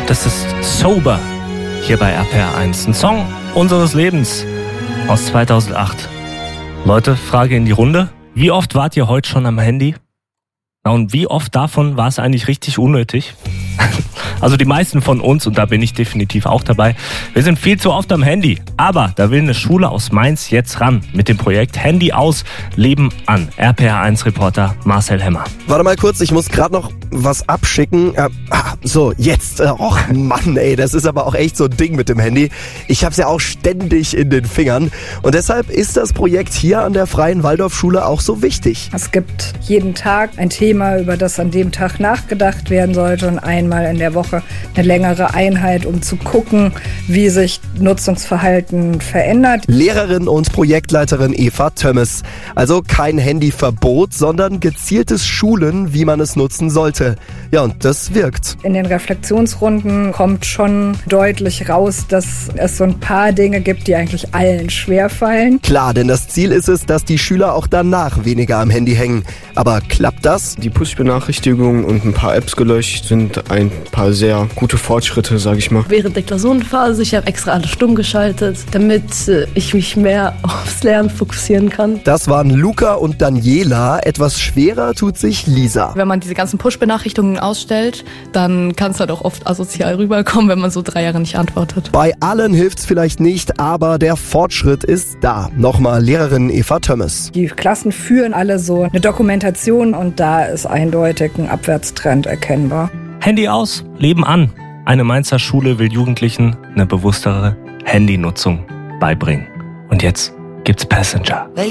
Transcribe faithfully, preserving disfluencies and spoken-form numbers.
Das ist Sober hier bei R P R eins. Ein Song unseres Lebens aus zweitausendacht. Leute, Frage in die Runde. Wie oft wart ihr heute schon am Handy? Na, und wie oft davon war es eigentlich richtig unnötig? Also die meisten von uns, und da bin ich definitiv auch dabei, wir sind viel zu oft am Handy. Aber da will eine Schule aus Mainz jetzt ran mit dem Projekt Handy aus, Leben an. R P R eins Reporter Marcel Hemmer. Warte mal kurz, ich muss gerade noch was abschicken. Äh, so, jetzt. Äh, och Mann, ey, das ist aber auch echt so ein Ding mit dem Handy. Ich hab's ja auch ständig in den Fingern. Und deshalb ist das Projekt hier an der Freien Waldorfschule auch so wichtig. Es gibt jeden Tag ein Thema, über das an dem Tag nachgedacht werden sollte und einmal in der Woche eine längere Einheit, um zu gucken, wie sich Nutzungsverhalten verändert. Lehrerin und Projektleiterin Eva Tömmes. Also kein Handyverbot, sondern gezieltes Schulen, wie man es nutzen sollte. Ja, und das wirkt. In den Reflexionsrunden kommt schon deutlich raus, dass es so ein paar Dinge gibt, die eigentlich allen schwerfallen. Klar, denn das Ziel ist es, dass die Schüler auch danach weniger am Handy hängen. Aber klappt das? Die Push-Benachrichtigungen und ein paar Apps gelöscht sind ein paar sehr gute Fortschritte, sage ich mal. Während der Klausurenphase, ich habe extra alles stumm geschaltet, damit äh, ich mich mehr aufs Lernen fokussieren kann. Das waren Luca und Daniela. Etwas schwerer tut sich Lisa. Wenn man diese ganzen Push-Benachrichtigungen ausstellt, dann kann es halt auch oft asozial rüberkommen, wenn man so drei Jahre nicht antwortet. Bei allen hilft's vielleicht nicht, aber der Fortschritt ist da. Nochmal Lehrerin Eva Tömmes. Die Klassen führen alle so eine Dokumentation und da ist eindeutig ein Abwärtstrend erkennbar. Handy aus, Leben an. Eine Mainzer Schule will Jugendlichen eine bewusstere Handynutzung beibringen. Und jetzt gibt's Passenger.